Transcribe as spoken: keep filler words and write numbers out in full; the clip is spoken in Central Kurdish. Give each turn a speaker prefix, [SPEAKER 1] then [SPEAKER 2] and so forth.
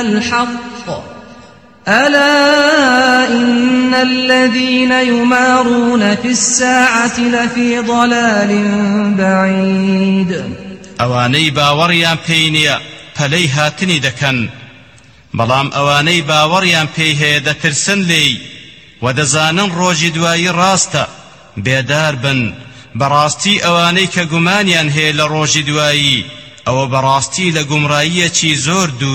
[SPEAKER 1] الحق ألا إن الذين يمارون في الساعة لفي ضلال بعيد
[SPEAKER 2] ئەوانەی باوەڕیان پێی نییە پەلەی هاتنی دەکەن بەڵام ئەوانەی باوەڕیان پێی هەیە دەترسن لێی و دەزانن ڕۆژی دوایی ڕاستە بێدار بن بەڕاستی ئەوانەی کە گومانیان هەیە لە ڕۆژی دوایی ئەوە بەڕاستی لە گومڕاییەکی زۆر دوور